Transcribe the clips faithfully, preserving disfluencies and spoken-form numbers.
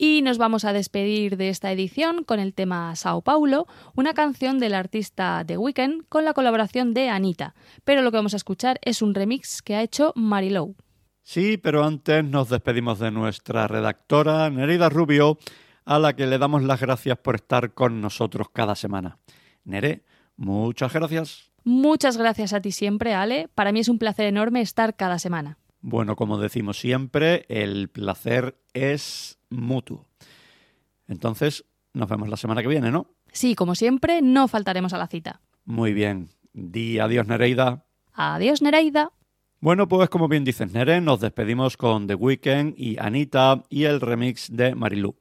Y nos vamos a despedir de esta edición con el tema Sao Paulo, una canción del artista The Weeknd con la colaboración de Anitta. Pero lo que vamos a escuchar es un remix que ha hecho Marilou. Sí, pero antes nos despedimos de nuestra redactora Nereida Rubio, a la que le damos las gracias por estar con nosotros cada semana. Nere, muchas gracias. Muchas gracias a ti siempre, Ale. Para mí es un placer enorme estar cada semana. Bueno, como decimos siempre, el placer es mutuo. Entonces, nos vemos la semana que viene, ¿no? Sí, como siempre, no faltaremos a la cita. Muy bien. Di adiós, Nereida. Adiós, Nereida. Bueno, pues como bien dices, Nere, nos despedimos con The Weeknd y Anitta y el remix de Marilou.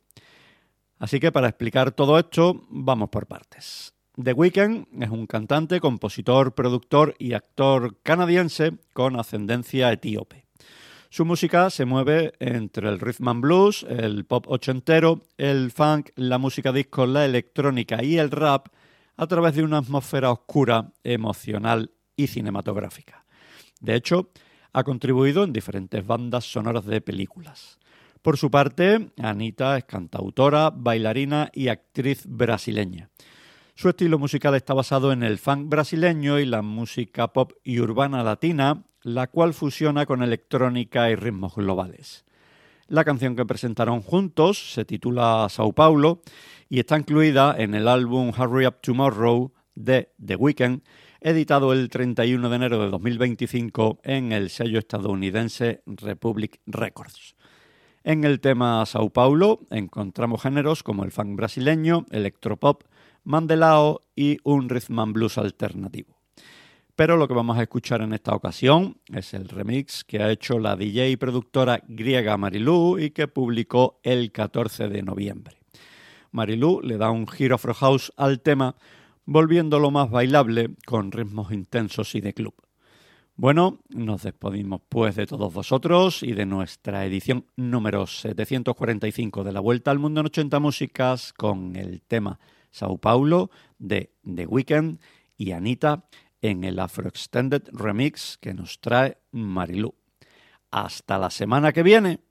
Así que para explicar todo esto, vamos por partes. The Weeknd es un cantante, compositor, productor y actor canadiense con ascendencia etíope. Su música se mueve entre el rhythm and blues, el pop ochentero, el funk, la música disco, la electrónica y el rap a través de una atmósfera oscura, emocional y cinematográfica. De hecho, ha contribuido en diferentes bandas sonoras de películas. Por su parte, Anitta es cantautora, bailarina y actriz brasileña. Su estilo musical está basado en el funk brasileño y la música pop y urbana latina, la cual fusiona con electrónica y ritmos globales. La canción que presentaron juntos se titula Sao Paulo y está incluida en el álbum Hurry Up Tomorrow de The Weeknd, editado el treinta y uno de enero de dos mil veinticinco en el sello estadounidense Republic Records. En el tema Sao Paulo encontramos géneros como el funk brasileño, electropop, mandelao y un rhythm and blues alternativo. Pero lo que vamos a escuchar en esta ocasión es el remix que ha hecho la D J y productora griega Marilou y que publicó el catorce de noviembre. Marilou le da un giro afro house al tema, volviéndolo más bailable con ritmos intensos y de club. Bueno, nos despedimos pues de todos vosotros y de nuestra edición número setecientos cuarenta y cinco de la Vuelta al Mundo en ochenta Músicas con el tema Sao Paulo de The Weeknd y Anitta en el Afro Extended Remix que nos trae Marilou. ¡Hasta la semana que viene!